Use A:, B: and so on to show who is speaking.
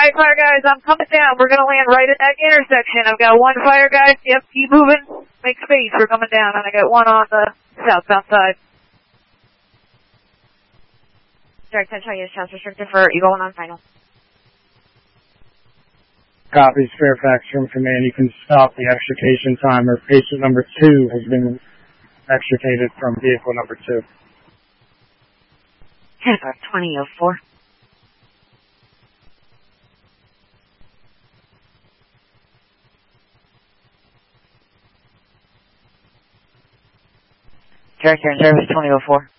A: Alright, fire guys, I'm coming down. We're gonna land right at that intersection. I've got one fire guy. Yep, keep moving. Make space. We're coming down. And I got one on the southbound side.
B: Direct Central, use chance restricted for Eagle 1 on final.
C: Copies, Fairfax Room Command. You can stop the extrication timer. Patient number 2 has been extricated from vehicle number 2.
B: Hangar 2004. Director in service 2004.